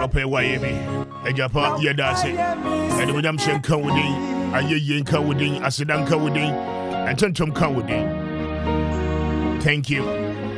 Papa Wayemi, a Japa Yadase, and Madame Shem Kawudi, a Yin Kawudi, a Sedan Kawudi, and Tentum Kawudi. Thank you.